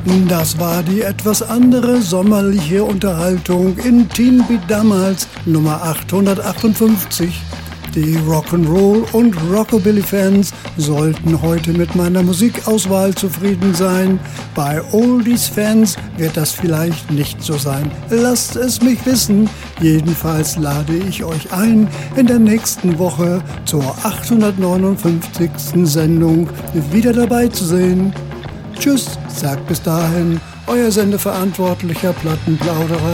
Das war die etwas andere sommerliche Unterhaltung in Teen Beat damals, Nummer 858. Die Rock'n'Roll- und Rockabilly-Fans sollten heute mit meiner Musikauswahl zufrieden sein. Bei Oldies-Fans wird das vielleicht nicht so sein. Lasst es mich wissen. Jedenfalls lade ich euch ein, in der nächsten Woche zur 859. Sendung wieder dabei zu sein. Tschüss, sagt bis dahin, euer Sendeverantwortlicher Plattenplauderer